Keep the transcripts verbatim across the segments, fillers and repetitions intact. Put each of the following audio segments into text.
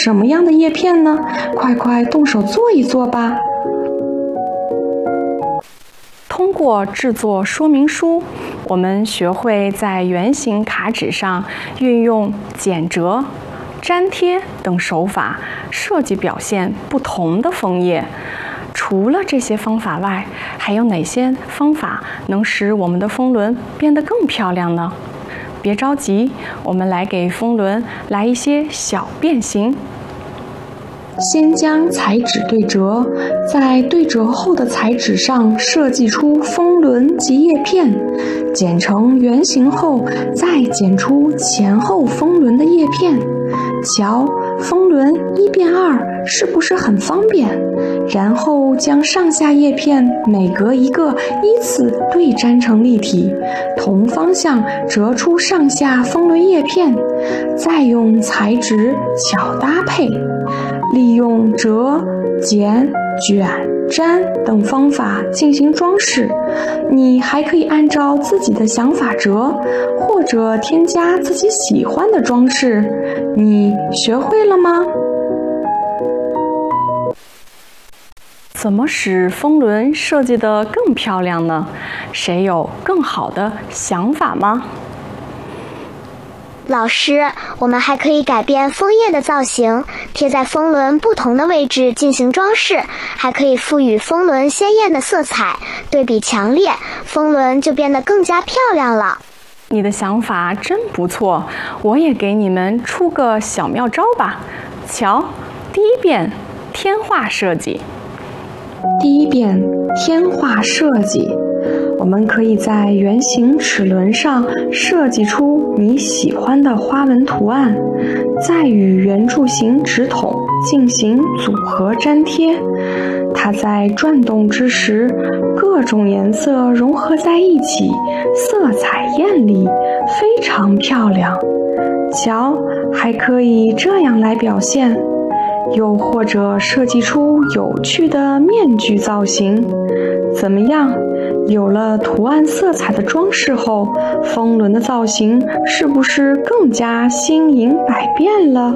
什么样的叶片呢？快快动手做一做吧！通过制作说明书，我们学会在圆形卡纸上运用剪折、粘贴等手法设计表现不同的枫叶。除了这些方法外，还有哪些方法能使我们的风轮变得更漂亮呢？别着急，我们来给风轮来一些小变形。先将彩纸对折，在对折后的彩纸上设计出风轮及叶片，剪成圆形后，再剪出前后风轮的叶片。瞧，风轮一变二，是不是很方便？然后将上下叶片每隔一个依次对粘成立体，同方向折出上下风轮叶片，再用彩纸巧搭配。利用折、剪、卷、粘等方法进行装饰，你还可以按照自己的想法折，或者添加自己喜欢的装饰。你学会了吗？怎么使风轮设计得更漂亮呢？谁有更好的想法吗？ 老师，我们还可以改变枫叶的造型，贴在风轮不同的位置进行装饰，还可以赋予风轮鲜艳的色彩，对比强烈，风轮就变得更加漂亮了。 你的想法真不错，我也给你们出个小妙招吧。瞧，第一遍天画设计。第一遍天画设计，我们可以在圆形齿轮上设计出你喜欢的花纹图案，再与圆柱形纸筒进行组合粘贴。它在转动之时，各种颜色融合在一起，色彩艳丽，非常漂亮。瞧，还可以这样来表现。又或者设计出有趣的面具造型，怎么样？有了图案色彩的装饰后，风轮的造型是不是更加新颖百变了？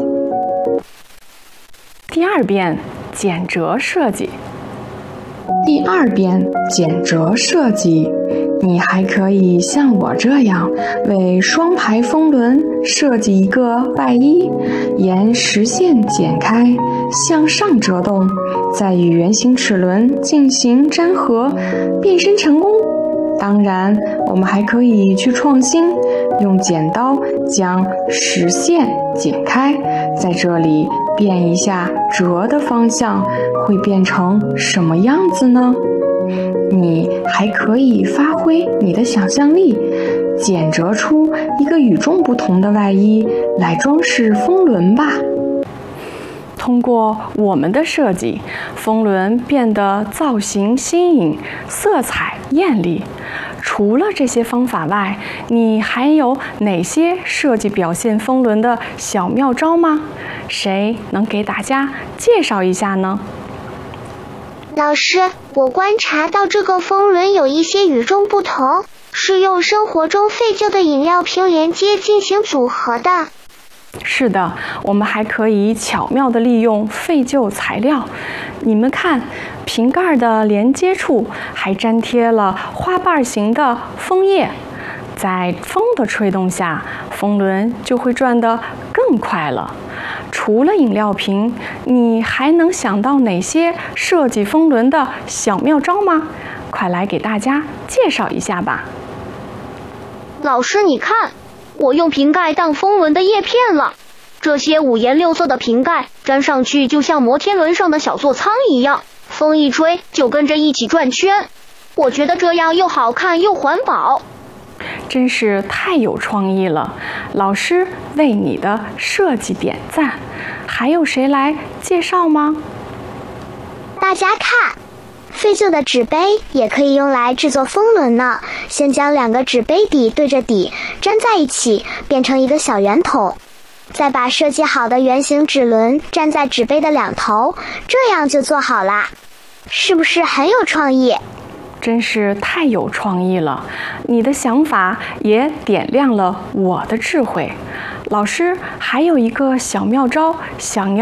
第二遍剪折设计。第二遍剪折设计，你还可以像我这样为双排风轮设计一个外衣，沿实线剪开，向上折动，再与圆形齿轮进行粘合，变身成功。当然，我们还可以去创新，用剪刀将实线剪开，在这里变一下折的方向，会变成什么样子呢？你还可以发挥你的想象力，剪折出一个与众不同的外衣来装饰风轮吧。通过我们的设计，风轮变得造型新颖，色彩艳丽。除了这些方法外，你还有哪些设计表现风轮的小妙招吗？谁能给大家介绍一下呢？ 老师，我观察到这个风轮有一些与众不同，是用生活中废旧的饮料瓶连接进行组合的。 是的，我们还可以巧妙地利用废旧材料。你们看，瓶盖的连接处还粘贴了花瓣形的枫叶，在风的吹动下，风轮就会转得更快了。除了饮料瓶，你还能想到哪些设计风轮的小妙招吗？快来给大家介绍一下吧。 老师，你看，我用瓶盖当风轮的叶片了。这些五颜六色的瓶盖粘上去就像摩天轮上的小座舱一样，风一吹就跟着一起转圈。我觉得这样又好看又环保。 真是太有创意了，老师为你的设计点赞。还有谁来介绍吗？ 大家看，废旧的纸杯也可以用来制作风轮呢。先将两个纸杯底对着底粘在一起，变成一个小圆筒，再把设计好的圆形纸轮粘在纸杯的两头，这样就做好啦。是不是很有创意？ 真是太有创意了，你的想法也点亮了我的智慧。老师还有一个小妙招，想要